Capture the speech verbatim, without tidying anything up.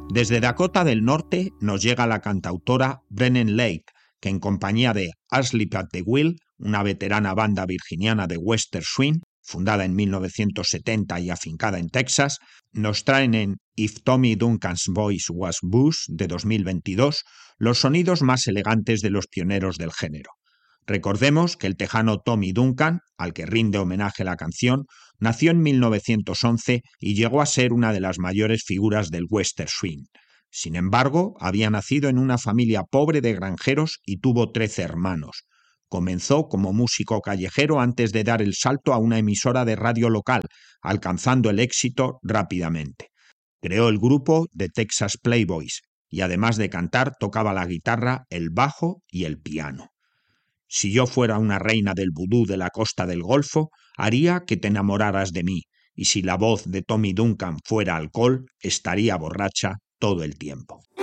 Desde Dakota del Norte nos llega la cantautora Brennan Lake, que en compañía de Asleep at the Wheel, una veterana banda virginiana de western swing, fundada en mil novecientos setenta y afincada en Texas, nos traen en If Tommy Duncan's Voice Was Blues de dos mil veintidós los sonidos más elegantes de los pioneros del género. Recordemos que el tejano Tommy Duncan, al que rinde homenaje la canción, nació en mil novecientos once y llegó a ser una de las mayores figuras del western swing. Sin embargo, había nacido en una familia pobre de granjeros y tuvo trece hermanos. Comenzó como músico callejero antes de dar el salto a una emisora de radio local, alcanzando el éxito rápidamente. Creó el grupo The Texas Playboys y además de cantar tocaba la guitarra, el bajo y el piano. Si yo fuera una reina del vudú de la costa del Golfo, haría que te enamoraras de mí, y si la voz de Tommy Duncan fuera alcohol, estaría borracha todo el tiempo.